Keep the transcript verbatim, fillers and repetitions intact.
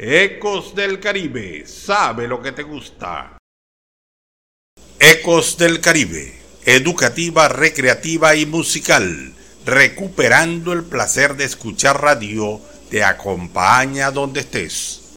Ecos del Caribe, sabe lo que te gusta. Ecos del Caribe, educativa, recreativa y musical, recuperando el placer de escuchar radio, te acompaña donde estés.